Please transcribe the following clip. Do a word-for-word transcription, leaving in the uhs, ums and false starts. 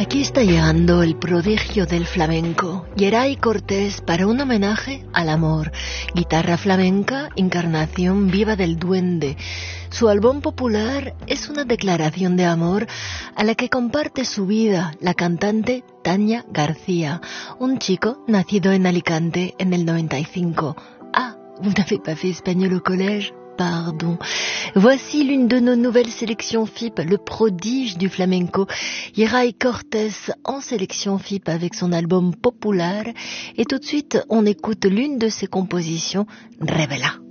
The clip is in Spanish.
Aquí está llegando el prodigio del flamenco, Geray Cortés, para un homenaje al amor. Guitarra flamenca, encarnación viva del duende. Su álbum popular es una declaración de amor a la que comparte su vida la cantante Tania García, un chico nacido en Alicante en el noventa y cinco. Ah, vous n'avez pas fait espagnol au collège? Pardon. Voici l'une de nos nouvelles sélections F I P, le prodige du flamenco, Geray Cortés en sélection F I P avec son album Popular. Et tout de suite, on écoute l'une de ses compositions, Revela.